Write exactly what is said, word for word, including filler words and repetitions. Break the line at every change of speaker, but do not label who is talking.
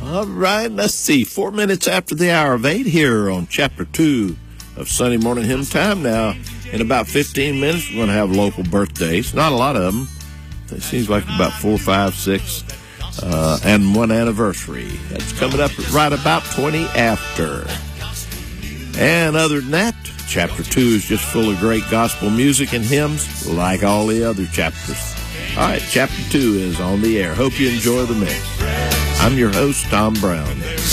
All right, let's see. Four minutes after the hour of eight here on Chapter two of Sunday Morning Hymn Time. Now, in about fifteen minutes, we're going to have local birthdays. Not a lot of them. It seems like about four, five, six, uh, and one anniversary. That's coming up right about twenty after. And other than that, Chapter two is just full of great gospel music and hymns like all the other chapters. All right, Chapter two is on the air. Hope you enjoy the mix. I'm your host, Tom Brown.